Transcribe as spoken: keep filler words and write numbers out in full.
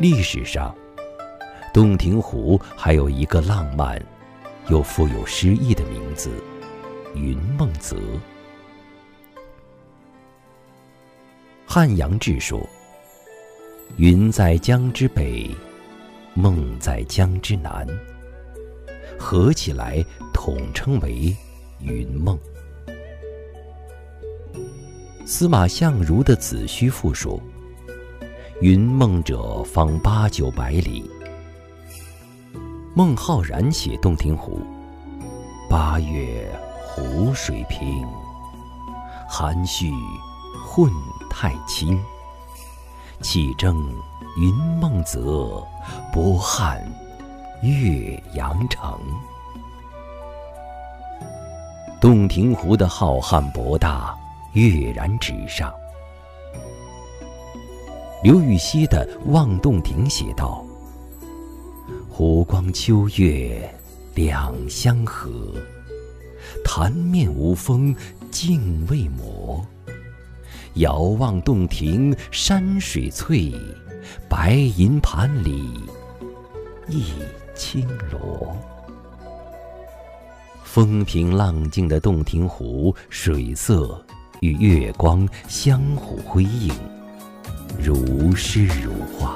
历史上，洞庭湖还有一个浪漫又富有诗意的名字——云梦泽。汉阳志说：“云在江之北，梦在江之南，合起来统称为云梦。”司马相如的《子虚赋》说：“云梦者，方八九百里。”孟浩然写洞庭湖：“八月湖水平，含蓄混太清。气蒸云梦泽，波撼岳阳城。”洞庭湖的浩瀚博大跃然纸上。刘禹锡的《望洞庭》写道：“湖光秋月两相和，潭面无风镜未磨。遥望洞庭山水翠，白银盘里一青螺。”风平浪静的洞庭湖，水色与月光相互辉映，如诗如画。